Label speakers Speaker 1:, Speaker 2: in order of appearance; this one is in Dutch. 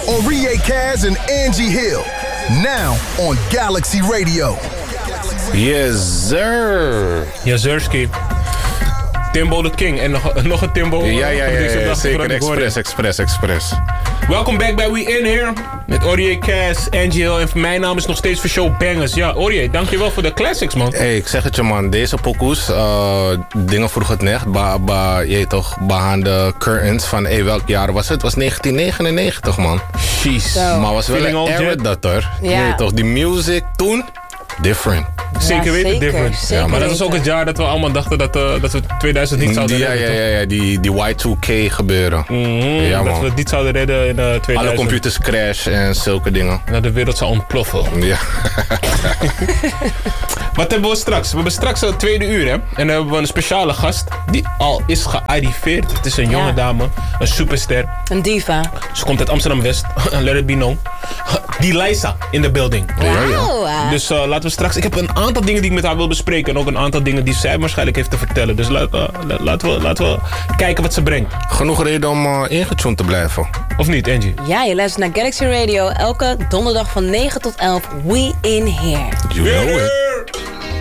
Speaker 1: Orie Kaz and Angie Hill. Now on Galaxy Radio.
Speaker 2: Yes, sir.
Speaker 3: Ja, Zurski. Timbo the King. En nog een Timbo.
Speaker 2: Ja, zeker. Express.
Speaker 3: Welkom back bij We In Here. Met Orie Kaz, Angie Hill. En mijn naam is nog steeds voor Show Bangers. Ja, Orie, dankjewel voor de classics, man.
Speaker 2: Hey, ik zeg het je, man. Deze pokoes, dingen vroeg het net. Je toch, behind the curtains van, welk jaar was het? Het was 1999, man.
Speaker 3: Jeez.
Speaker 2: Maar was wel een era dat, hoor. Ja. Toch, die music toen, different.
Speaker 3: Zeker weten, different.
Speaker 4: Zeker
Speaker 3: maar dat was ook het jaar dat we allemaal dachten dat we 2000 niet zouden redden.
Speaker 2: Ja, die Y2K gebeuren.
Speaker 3: Ja, man. Dat we het niet zouden redden in 2000.
Speaker 2: Alle computers crash en zulke dingen.
Speaker 3: Nou, de wereld zou ontploffen.
Speaker 2: Ja.
Speaker 3: Wat hebben we straks? We hebben straks het tweede uur, hè. En dan hebben we een speciale gast die al is gearriveerd. Het is een jonge dame, een superster.
Speaker 4: Een diva.
Speaker 3: Ze komt uit Amsterdam-West. Let it be known. Die Liza in de building.
Speaker 4: Wow.
Speaker 3: Dus laten we straks... Ik heb een aantal dingen die ik met haar wil bespreken. En ook een aantal dingen die zij waarschijnlijk heeft te vertellen. Dus laten we kijken wat ze brengt.
Speaker 2: Genoeg reden om ingetuned te blijven.
Speaker 3: Of niet, Angie?
Speaker 4: Ja, je luistert naar Galaxy Radio. Elke donderdag van 9 tot 11. We In Here.
Speaker 2: You know it.